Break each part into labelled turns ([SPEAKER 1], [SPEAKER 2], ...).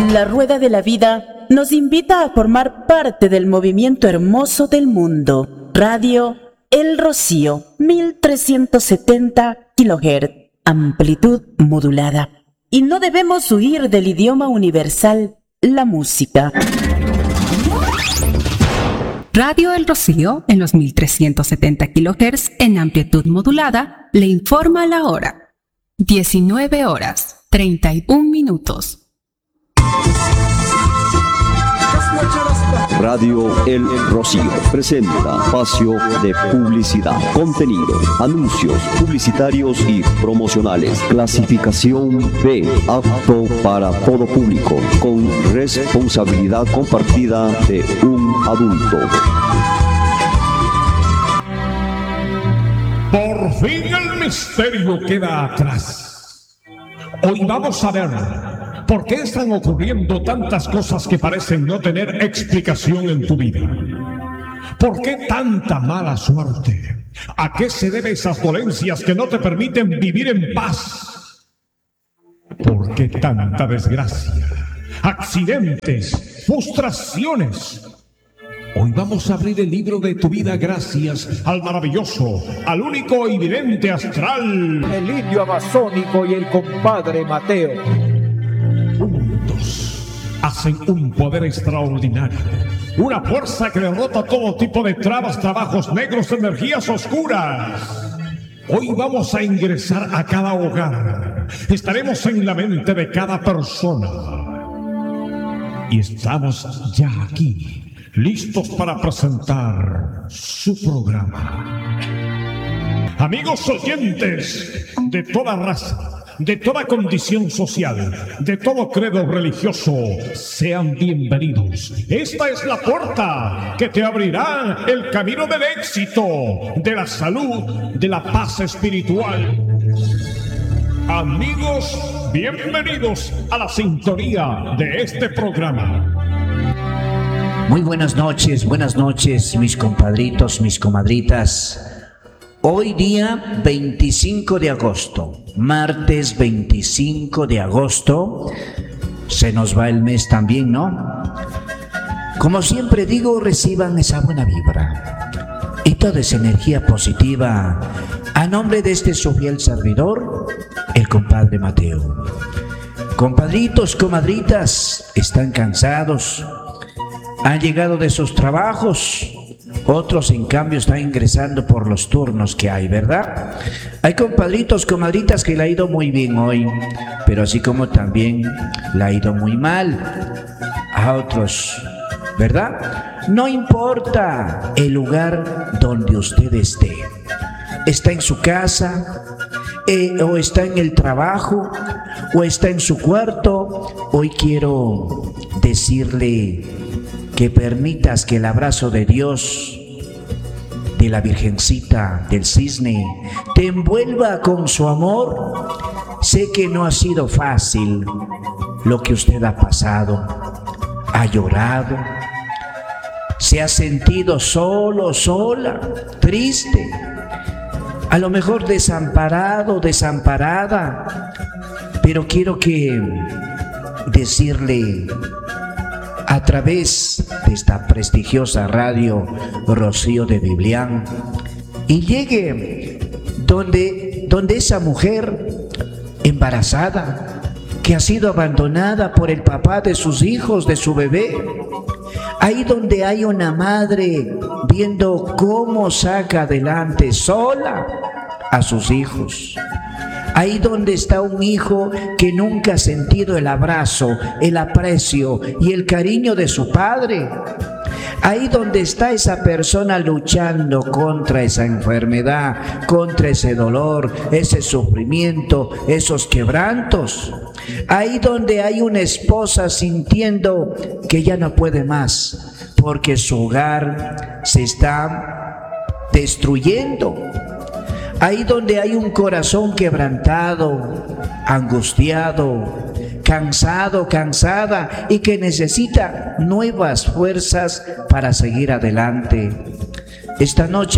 [SPEAKER 1] La rueda de la vida nos invita a formar parte del movimiento hermoso del mundo. Radio El Rocío, 1370 kHz, amplitud modulada. Y no debemos huir del idioma universal, la música.
[SPEAKER 2] Radio El Rocío, en los 1370 kHz en amplitud modulada, le informa la hora. 19 horas, 31 minutos.
[SPEAKER 3] Radio El Rocío presenta espacio de publicidad, contenido, anuncios publicitarios y promocionales. Clasificación B, apto para todo público, con responsabilidad compartida de un adulto.
[SPEAKER 4] Por fin el misterio queda atrás. Hoy vamos a ver por qué están ocurriendo tantas cosas que parecen no tener explicación en tu vida. ¿Por qué tanta mala suerte? ¿A qué se deben esas dolencias que no te permiten vivir en paz? ¿Por qué tanta desgracia? Accidentes, frustraciones. Hoy vamos a abrir el libro de tu vida gracias al maravilloso, al único y vidente astral,
[SPEAKER 5] el indio amazónico y el compadre Mateo.
[SPEAKER 4] Juntos hacen un poder extraordinario, una fuerza que derrota todo tipo de trabas, trabajos negros, energías oscuras. Hoy vamos a ingresar a cada hogar, estaremos en la mente de cada persona y estamos ya aquí, listos para presentar su programa. Amigos oyentes de toda raza, de toda condición social, de todo credo religioso, sean bienvenidos. Esta es la puerta que te abrirá el camino del éxito, de la salud, de la paz espiritual. Amigos, bienvenidos a la sintonía de este programa.
[SPEAKER 6] Muy buenas noches, mis compadritos, mis comadritas. Hoy día 25 de agosto, martes 25 de agosto, se nos va el mes también, ¿no? Como siempre digo, reciban esa buena vibra y toda esa energía positiva a nombre de este su fiel servidor, el compadre Mateo. Compadritos, comadritas, ¿están cansados? ¿Han llegado de sus trabajos? Otros, en cambio, están ingresando por los turnos que hay, ¿verdad? Hay compadritos, comadritas que le ha ido muy bien hoy, pero así como también le ha ido muy mal a otros, ¿verdad? No importa el lugar donde usted esté. Está en su casa, o está en el trabajo, o está en su cuarto. Hoy quiero decirle que permitas que el abrazo de Dios, de la Virgencita, del Cisne, te envuelva con su amor. Sé que no ha sido fácil lo que usted ha pasado. Ha llorado, se ha sentido solo, sola, triste, a lo mejor desamparado, desamparada. Pero quiero decirle a través de esta prestigiosa radio Rocío de Biblián, y llegue donde esa mujer embarazada que ha sido abandonada por el papá de sus hijos, de su bebé, ahí donde hay una madre viendo cómo saca adelante sola a sus hijos. Ahí donde está un hijo que nunca ha sentido el abrazo, el aprecio y el cariño de su padre. Ahí donde está esa persona luchando contra esa enfermedad, contra ese dolor, ese sufrimiento, esos quebrantos. Ahí donde hay una esposa sintiendo que ya no puede más, porque su hogar se está destruyendo. Ahí donde hay un corazón quebrantado, angustiado, cansado, cansada y que necesita nuevas fuerzas para seguir adelante. Esta noche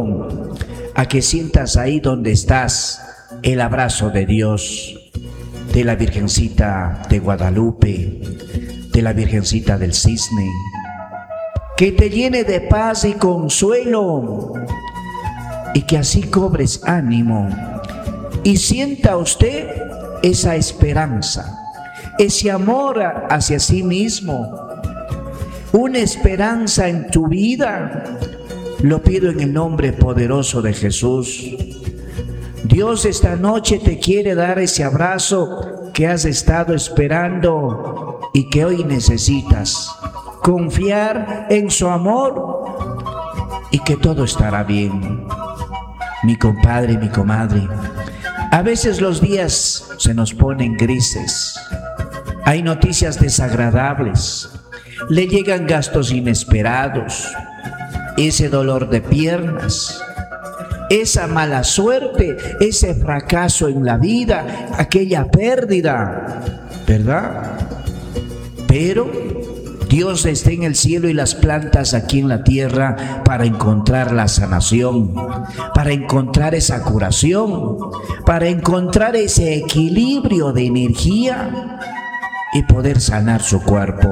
[SPEAKER 6] pido a que sientas ahí donde estás el abrazo de Dios. de la Virgencita de Guadalupe, de la Virgencita del Cisne, que te llene de paz y consuelo, y que así cobres ánimo y sienta usted esa esperanza, ese amor hacia sí mismo, una esperanza en tu vida. Lo pido en el nombre poderoso de Jesús. Dios esta noche te quiere dar ese abrazo que has estado esperando y que hoy necesitas. Confiar en su amor y que todo estará bien. Mi compadre, mi comadre, a veces los días se nos ponen grises. Hay noticias desagradables. Le llegan gastos inesperados. Ese dolor de piernas, esa mala suerte, ese fracaso en la vida, aquella pérdida, ¿verdad? Pero Dios está en el cielo y las plantas aquí en la tierra para encontrar la sanación, para encontrar esa curación, para encontrar ese equilibrio de energía y poder sanar su cuerpo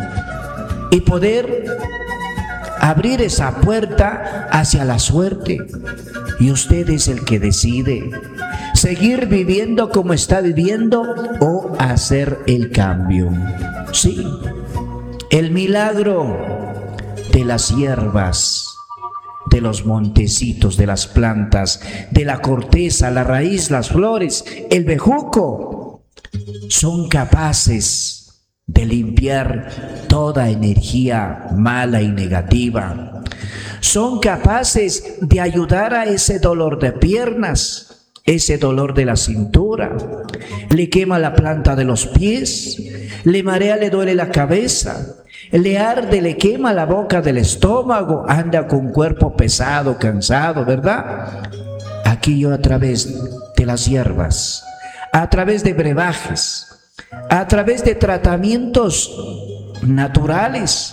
[SPEAKER 6] y poder abrir esa puerta hacia la suerte. Y usted es el que decide seguir viviendo como está viviendo o hacer el cambio. Sí, el milagro de las hierbas, de los montecitos, de las plantas, de la corteza, la raíz, las flores, el bejuco, son capaces de limpiar toda energía mala y negativa. Son capaces de ayudar a ese dolor de piernas, ese dolor de la cintura. Le quema la planta de los pies, le marea, le duele la cabeza, le arde, le quema la boca del estómago, anda con cuerpo pesado, cansado, ¿verdad? Aquí yo, a través de las hierbas, a través de brebajes, a través de tratamientos naturales,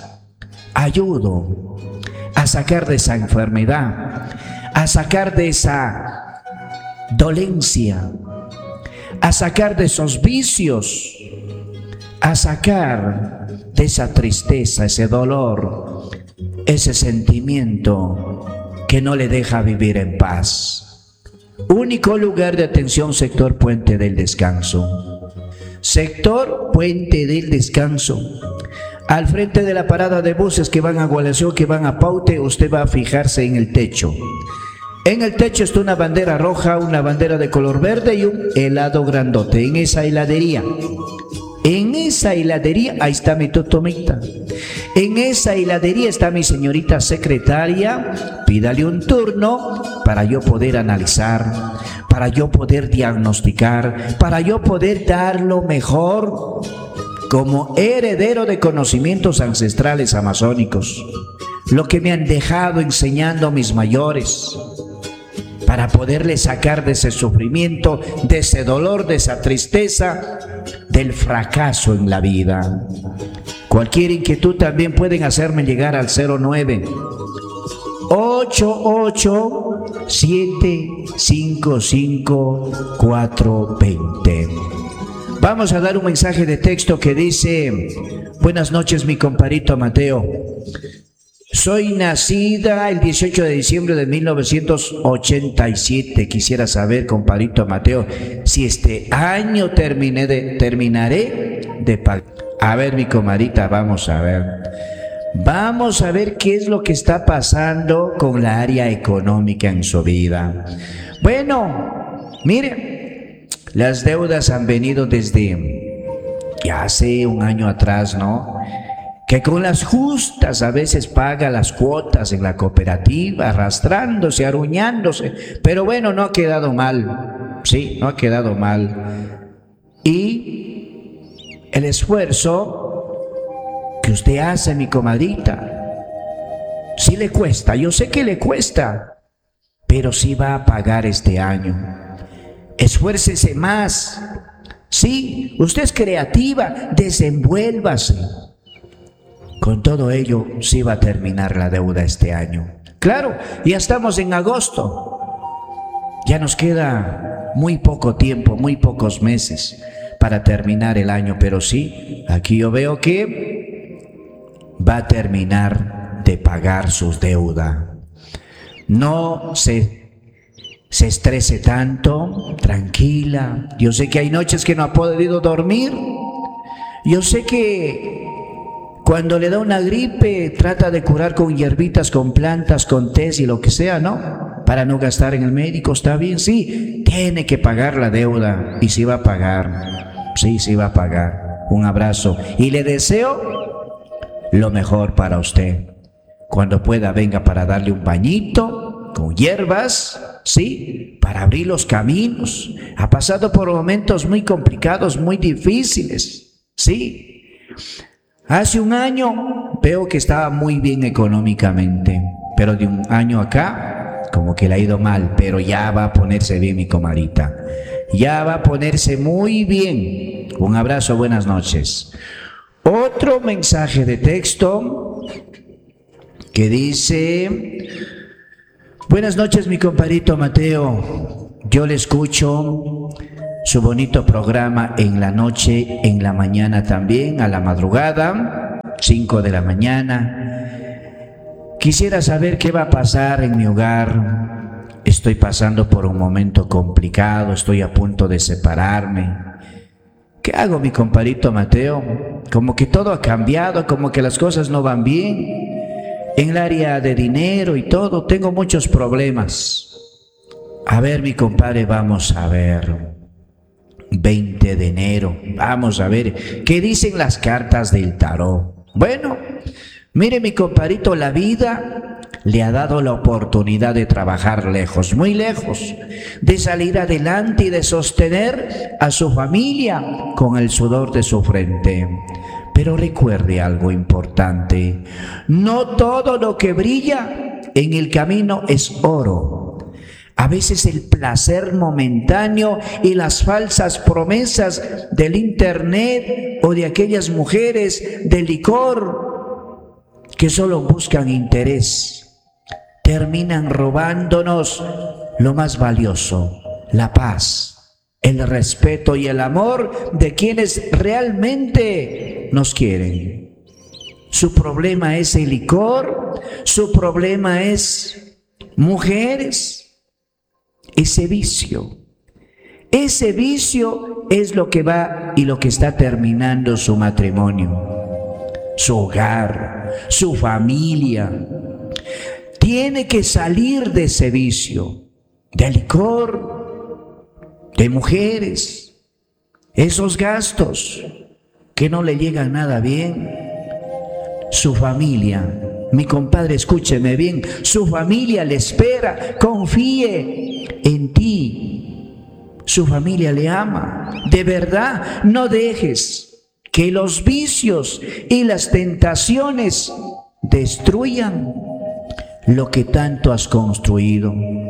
[SPEAKER 6] ayudo a sacar de esa enfermedad, a sacar de esa dolencia, a sacar de esos vicios, a sacar de esa tristeza, ese dolor, ese sentimiento que no le deja vivir en paz. Único lugar de atención, sector Puente del Descanso. Sector Puente del Descanso. Al frente de la parada de buses que van a Gualeazú, que van a Paute, usted va a fijarse en el techo. En el techo está una bandera roja, una bandera de color verde y un helado grandote. En esa heladería, ahí está mi totomita. En esa heladería está mi señorita secretaria. Pídale un turno para yo poder analizar, para yo poder diagnosticar, para yo poder dar lo mejor como heredero de conocimientos ancestrales amazónicos, lo que me han dejado enseñando mis mayores, para poderle sacar de ese sufrimiento, de ese dolor, de esa tristeza, del fracaso en la vida. Cualquier inquietud también pueden hacerme llegar al 09-88-755-420. Vamos a dar un mensaje de texto que dice: buenas noches, mi compadrito Mateo. Soy nacida el 18 de diciembre de 1987. Quisiera saber, compadrito Mateo, si este año terminaré de pagar. A ver, mi comadita, vamos a ver. Vamos a ver qué es lo que está pasando con la área económica en su vida. Bueno, mire, las deudas han venido desde ya hace un año atrás, ¿no? Que con las justas a veces paga las cuotas en la cooperativa, arrastrándose, aruñándose, pero bueno, no ha quedado mal, sí, no ha quedado mal. Y el esfuerzo que usted hace, mi comadrita, sí le cuesta, yo sé que le cuesta, pero sí va a pagar este año. Esfuércese más, sí, usted es creativa, desenvuélvase. Con todo ello, sí va a terminar la deuda este año. Claro, ya estamos en agosto. Ya nos queda muy poco tiempo, muy pocos meses para terminar el año, pero sí, aquí yo veo que va a terminar de pagar sus deudas. No se estrese tanto, tranquila. Yo sé que hay noches que no ha podido dormir. Yo sé que cuando le da una gripe trata de curar con hierbitas, con plantas, con tés y lo que sea, ¿no? Para no gastar en el médico, está bien, sí, tiene que pagar la deuda y sí va a pagar, sí va a pagar. Un abrazo y le deseo lo mejor para usted. Cuando pueda, venga para darle un bañito con hierbas, sí, para abrir los caminos. Ha pasado por momentos muy complicados, muy difíciles, sí. Hace un año veo que estaba muy bien económicamente, pero de un año acá como que le ha ido mal, pero ya va a ponerse bien, mi comadrita. Ya va a ponerse muy bien. Un abrazo, buenas noches. Otro mensaje de texto que dice: buenas noches, mi compadrito Mateo. Yo le escucho su bonito programa en la noche, en la mañana también, a la madrugada, 5 de la mañana. Quisiera saber qué va a pasar en mi hogar. Estoy pasando por un momento complicado, estoy a punto de separarme. ¿Qué hago, mi compadrito Mateo? Como que todo ha cambiado, como que las cosas no van bien. En el área de dinero y todo, tengo muchos problemas. A ver, mi compadre, vamos a ver. 20 de enero, vamos a ver, ¿qué dicen las cartas del tarot? Bueno, mire, mi compadrito, la vida le ha dado la oportunidad de trabajar lejos, muy lejos, de salir adelante y de sostener a su familia con el sudor de su frente. Pero recuerde algo importante: no todo lo que brilla en el camino es oro. A veces el placer momentáneo y las falsas promesas del internet o de aquellas mujeres del licor que solo buscan interés, terminan robándonos lo más valioso: la paz, el respeto y el amor de quienes realmente nos quieren. Su problema es el licor, su problema es mujeres. Ese vicio es lo que va y lo que está terminando su matrimonio, su hogar, su familia. Tiene que salir de ese vicio, de licor, de mujeres, esos gastos que no le llegan nada bien. Su familia, mi compadre, escúcheme bien, su familia le espera, confíe en ti. Su familia le ama. De verdad, no dejes que los vicios y las tentaciones destruyan lo que tanto has construido.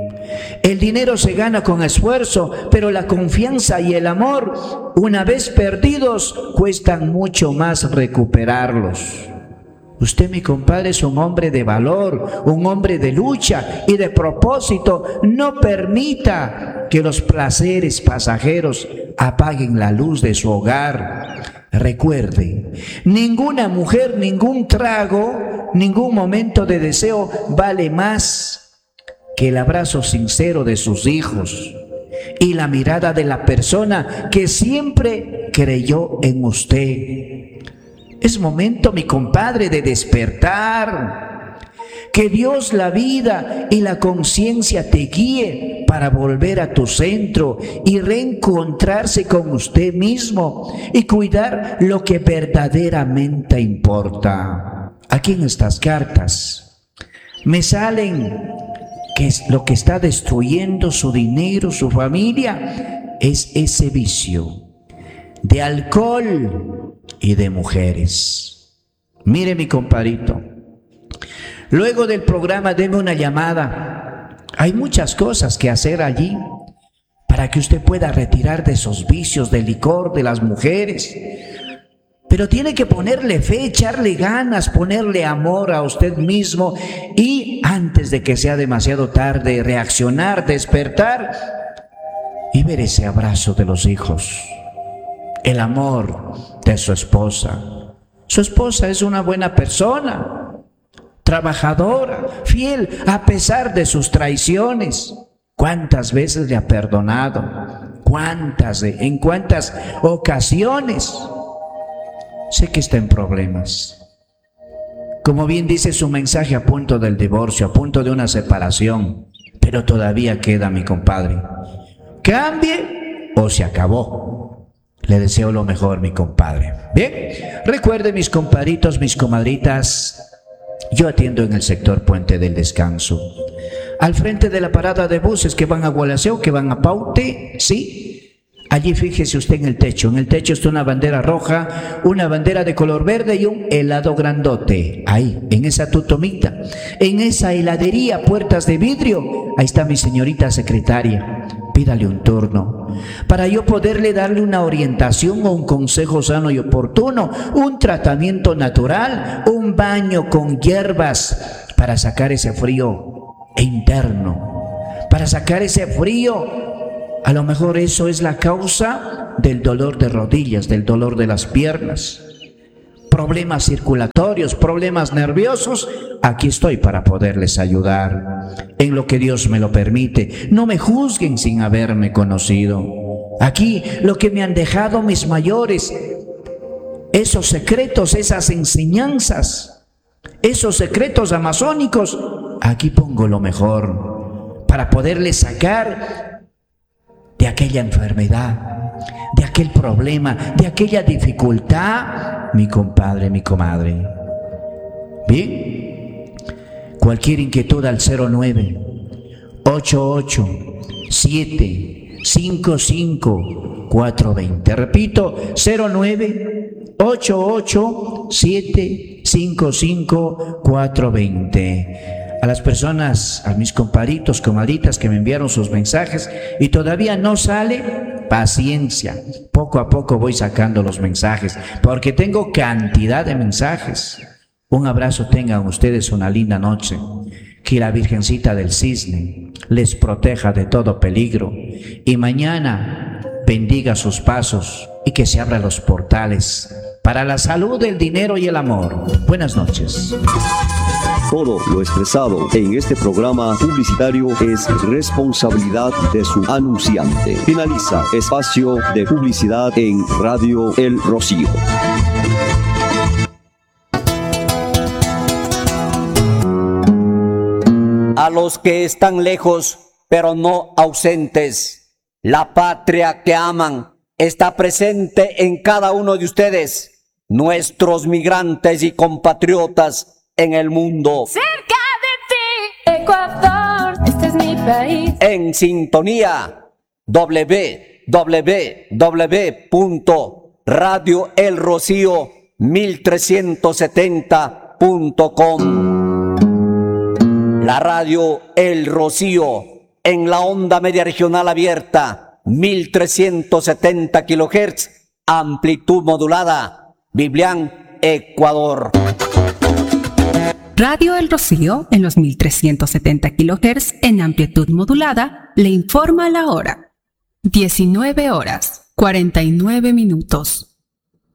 [SPEAKER 6] El dinero se gana con esfuerzo, pero la confianza y el amor, una vez perdidos, cuestan mucho más recuperarlos. Usted, mi compadre, es un hombre de valor, un hombre de lucha y de propósito. No permita que los placeres pasajeros apaguen la luz de su hogar. Recuerde, ninguna mujer, ningún trago, ningún momento de deseo vale más que el abrazo sincero de sus hijos y la mirada de la persona que siempre creyó en usted. Es momento, mi compadre, de despertar. Que Dios, la vida y la conciencia te guíe para volver a tu centro y reencontrarse con usted mismo y cuidar lo que verdaderamente importa. Aquí en estas cartas me salen que lo que está destruyendo su dinero, su familia, es ese vicio de alcohol y de mujeres. Mire, mi compadrito, luego del programa deme una llamada. Hay muchas cosas que hacer allí para que usted pueda retirar de esos vicios del licor, de las mujeres. Pero tiene que ponerle fe, echarle ganas, ponerle amor a usted mismo y antes de que sea demasiado tarde, reaccionar, despertar y ver ese abrazo de los hijos, el amor de su esposa. Su esposa es una buena persona, trabajadora, fiel a pesar de sus traiciones. ¿Cuántas veces le ha perdonado? ¿En cuántas ocasiones? Sé que está en problemas. Como bien dice su mensaje, a punto del divorcio, a punto de una separación, pero todavía queda, mi compadre. Cambie o se acabó. Le deseo lo mejor, mi compadre. Bien, recuerde, mis compadritos, mis comadritas, yo atiendo en el sector Puente del Descanso, al frente de la parada de buses que van a Gualaceo, que van a Paute, ¿sí? Allí fíjese usted en el techo está una bandera roja, una bandera de color verde y un helado grandote. Ahí, en esa tutomita, en esa heladería, puertas de vidrio, ahí está mi señorita secretaria. Pídale un turno para yo poderle darle una orientación o un consejo sano y oportuno, un tratamiento natural, un baño con hierbas para sacar ese frío interno, para sacar ese frío. A lo mejor eso es la causa del dolor de rodillas, del dolor de las piernas, problemas circulatorios, problemas nerviosos. Aquí estoy para poderles ayudar en lo que Dios me lo permite. No me juzguen sin haberme conocido. Aquí lo que me han dejado mis mayores, esos secretos, esas enseñanzas, esos secretos amazónicos, aquí pongo lo mejor para poderles sacar de aquella enfermedad, de aquel problema, de aquella dificultad, mi compadre, mi comadre. Bien, cualquier inquietud al 09-88-755-420. Repito, 09-88-755-420. A las personas, a mis compadritos, comadritas que me enviaron sus mensajes y todavía no sale, paciencia. Poco a poco voy sacando los mensajes porque tengo cantidad de mensajes. Un abrazo, tengan ustedes una linda noche. Que la Virgencita del Cisne les proteja de todo peligro y mañana bendiga sus pasos y que se abran los portales para la salud, el dinero y el amor. Buenas noches.
[SPEAKER 3] Todo lo expresado en este programa publicitario es responsabilidad de su anunciante. Finaliza espacio de publicidad en Radio El Rocío.
[SPEAKER 7] A los que están lejos, pero no ausentes, la patria que aman está presente en cada uno de ustedes, nuestros migrantes y compatriotas en el mundo.
[SPEAKER 8] Cerca de ti, Ecuador, este es mi país.
[SPEAKER 7] En sintonía, www.radioelrocío1370.com. La radio El Rocío en la onda media regional abierta, 1370 kHz, amplitud modulada, Biblián, Ecuador.
[SPEAKER 2] Radio El Rocío, en los 1370 kHz en amplitud modulada, le informa la hora. 19 horas, 49 minutos.